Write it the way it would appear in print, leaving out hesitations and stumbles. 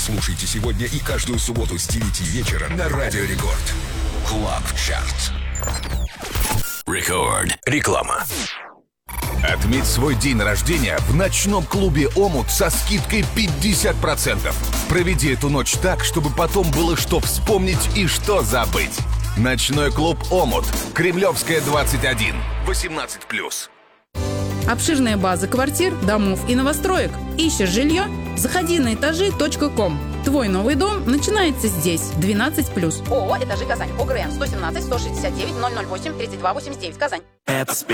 Слушайте сегодня и каждую субботу с 9 вечера на Радио Рекорд. Клаб Чарт. Рекорд. Реклама. Отметь свой день рождения в ночном клубе «Омут» со скидкой 50%. Проведи эту ночь так, чтобы потом было что вспомнить и что забыть. Ночной клуб «Омут». Кремлевская, 21. 18+. Обширная база квартир, домов и новостроек. Ищешь жилье? Заходи на этажи.ком. Твой новый дом начинается здесь. 12+. ООО «Этажи Казань». ОГРН 117 169 008 3289 Казань.